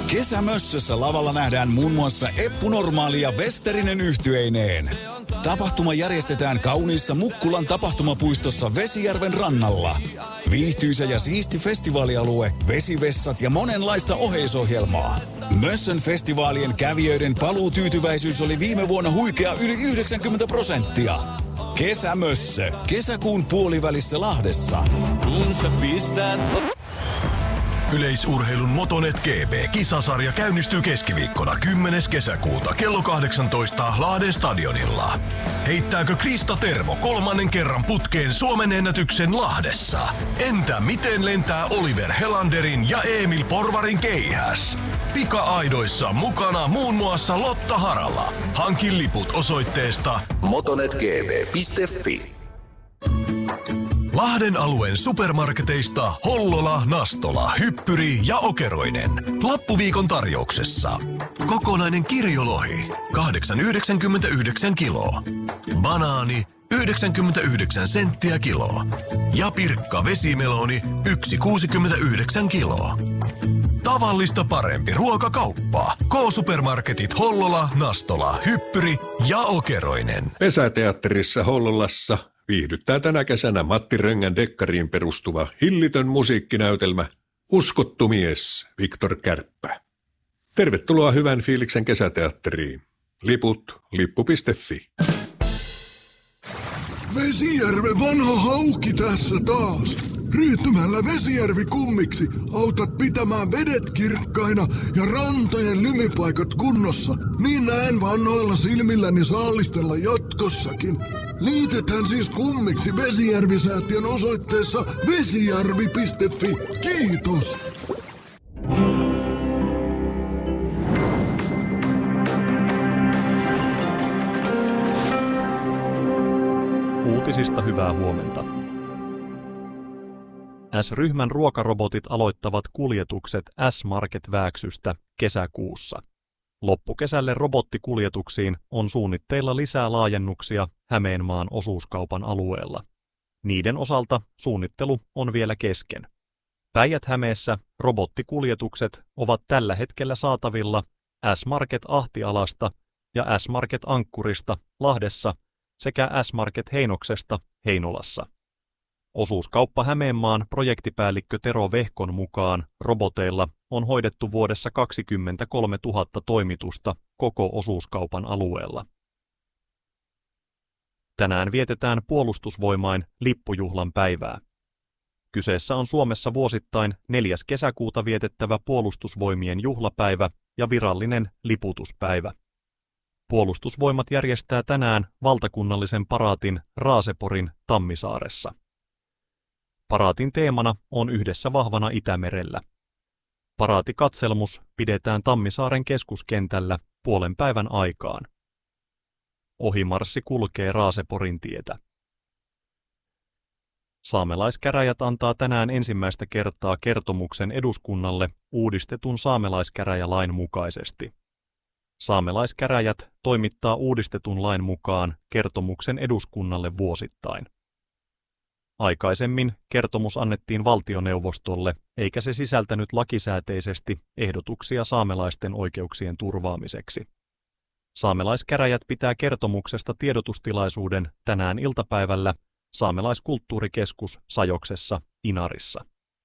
Kesämössössä lavalla nähdään muun muassa Eppu Normaali ja Westerinen yhtyeineen. Tapahtuma järjestetään kauniissa Mukkulan tapahtumapuistossa Vesijärven rannalla. Viihtyisä ja siisti festivaalialue, vesivessat ja monenlaista oheisohjelmaa. Mössön festivaalien kävijöiden paluutyytyväisyys oli viime vuonna huikea yli 90%. Kesämössö. Kesäkuun puolivälissä Lahdessa. Kun sä pistät... Yleisurheilun Motonet GP-kisasarja käynnistyy keskiviikkona 10. kesäkuuta kello 18 Lahden stadionilla. Heittääkö Krista Tervo 3. kerran putkeen Suomen ennätyksen Lahdessa? Entä miten lentää Oliver Helanderin ja Emil Porvarin keihäs? Pika-aidoissa mukana muun muassa Lotta Harala. Hankin liput osoitteesta motonetgp.fi. Lahden alueen supermarketeista Hollola, Nastola, Hyppyri ja Okeroinen. Lappuviikon tarjouksessa. Kokonainen kirjolohi 8,99 kiloa. Banaani 99 senttiä kiloa. Ja pirkka vesimeloni 1,69 kiloa. Tavallista parempi ruokakauppa. K-supermarketit Hollola, Nastola, Hyppyri ja Okeroinen. Pesäteatterissa Hollolassa viihdyttää tänä kesänä Matti Röngän dekkariin perustuva hillitön musiikkinäytelmä Uskottu mies, Viktor Kärppä. Tervetuloa hyvän fiiliksen kesäteatteriin. Liput lippu.fi. Vesijärven vanha hauki tässä taas. Ryhtymällä Vesijärvi kummiksi autat pitämään vedet kirkkaina ja rantojen lymipaikat kunnossa. Niin näen vanhoilla silmilläni saallistella jatkossakin. Liitetään siis kummiksi Vesijärvi-säätiön osoitteessa vesijärvi.fi. Kiitos! Uutisista hyvää huomenta. S-ryhmän ruokarobotit aloittavat kuljetukset S-Market-Vääksystä kesäkuussa. Loppukesälle robottikuljetuksiin on suunnitteilla lisää laajennuksia Hämeenmaan osuuskaupan alueella. Niiden osalta suunnittelu on vielä kesken. Päijät-Hämeessä robottikuljetukset ovat tällä hetkellä saatavilla S-Market Ahtialasta ja S-Market Ankkurista Lahdessa sekä S-Market Heinoksesta Heinolassa. Osuuskauppa Hämeenmaan projektipäällikkö Tero Vehkon mukaan roboteilla on hoidettu vuodessa 23 000 toimitusta koko osuuskaupan alueella. Tänään vietetään Puolustusvoimain lippujuhlan päivää. Kyseessä on Suomessa vuosittain 4. kesäkuuta vietettävä Puolustusvoimien juhlapäivä ja virallinen liputuspäivä. Puolustusvoimat järjestää tänään valtakunnallisen paraatin Raaseporin Tammisaaressa. Paraatin teemana on Yhdessä vahvana Itämerellä. Paraatikatselmus pidetään Tammisaaren keskuskentällä puolen päivän aikaan. Ohimarssi kulkee Raaseporin tietä. Saamelaiskäräjät antaa tänään ensimmäistä kertaa kertomuksen eduskunnalle uudistetun saamelaiskäräjälain mukaisesti. Saamelaiskäräjät toimittaa uudistetun lain mukaan kertomuksen eduskunnalle vuosittain. Aikaisemmin kertomus annettiin valtioneuvostolle, eikä se sisältänyt lakisääteisesti ehdotuksia saamelaisten oikeuksien turvaamiseksi. Saamelaiskäräjät pitää kertomuksesta tiedotustilaisuuden tänään iltapäivällä Saamelaiskulttuurikeskus Sajoksessa Inarissa.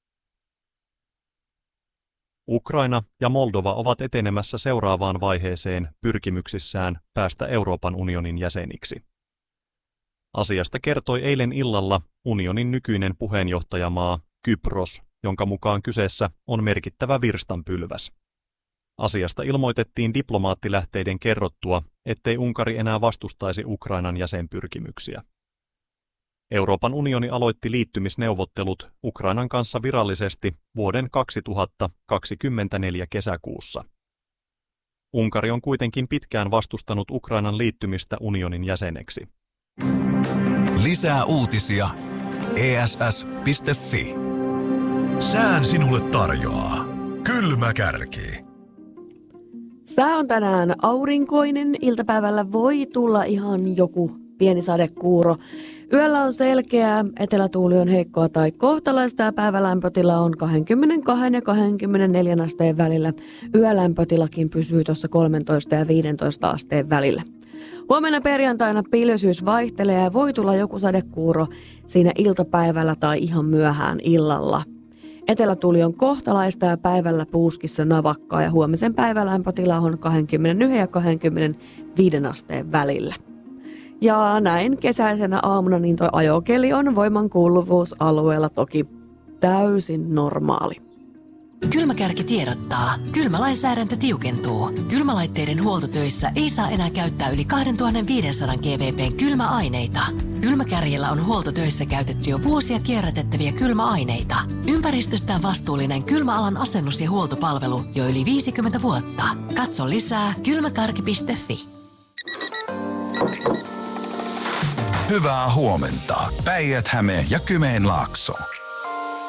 Ukraina ja Moldova ovat etenemässä seuraavaan vaiheeseen pyrkimyksissään päästä Euroopan unionin jäseniksi. Asiasta kertoi eilen illalla unionin nykyinen puheenjohtajamaa Kypros, jonka mukaan kyseessä on merkittävä virstanpylväs. Asiasta ilmoitettiin diplomaattilähteiden kerrottua, ettei Unkari enää vastustaisi Ukrainan jäsenpyrkimyksiä. Euroopan unioni aloitti liittymisneuvottelut Ukrainan kanssa virallisesti vuoden 2024 kesäkuussa. Unkari on kuitenkin pitkään vastustanut Ukrainan liittymistä unionin jäseneksi. Lisää uutisia ess.fi. Sään sinulle tarjoaa Kylmä Kärki. Sää on tänään aurinkoinen. Iltapäivällä voi tulla ihan joku pieni sadekuuro. Yöllä on selkeää, etelätuuli on heikkoa tai kohtalaista ja päivälämpötila on 22 ja 24 asteen välillä. Yölämpötilakin pysyy tuossa 13 ja 15 asteen välillä. Huomenna perjantaina pilvisyys vaihtelee ja voi tulla joku sadekuuro siinä iltapäivällä tai ihan myöhään illalla. Etelätuuli on kohtalaista ja päivällä puuskissa navakkaa ja huomisen päivälämpötila on 21 ja 25 asteen välillä. Ja näin kesäisenä aamuna niin toi ajokeli on voimankuuluvuusalueella toki täysin normaali. Kylmäkärki tiedottaa. Kylmälainsäädäntö tiukentuu. Kylmälaitteiden huoltotöissä ei saa enää käyttää yli 2500 GWP:n kylmäaineita. Kylmäkärjellä on huoltotöissä käytetty jo vuosia kierrätettäviä kylmäaineita. Ympäristöstään vastuullinen kylmäalan asennus- ja huoltopalvelu jo yli 50 vuotta. Katso lisää kylmäkarki.fi. Hyvää huomenta. Päijät-Häme ja Kymenlaakso.